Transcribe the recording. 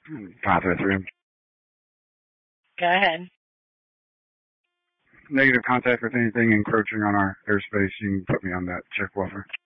Father through. Go ahead. Negative contact with anything encroaching on our airspace. You can put me on that check, Wolfer.